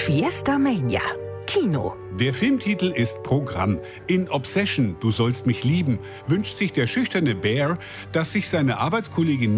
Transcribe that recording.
Fiesta Mania. Kino. Der Filmtitel ist Programm. In Obsession, du sollst mich lieben, wünscht sich der schüchterne Bear, dass sich seine Arbeitskollegin